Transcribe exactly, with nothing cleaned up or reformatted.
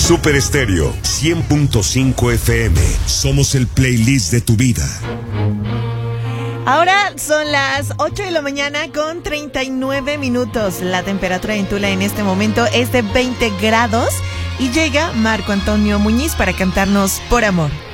Super Estéreo cien punto cinco F M. Somos el playlist de tu vida. Ahora son las ocho de la mañana con treinta y nueve minutos. La temperatura en Tula en este momento es de veinte grados y llega Marco Antonio Muñiz para cantarnos Por Amor.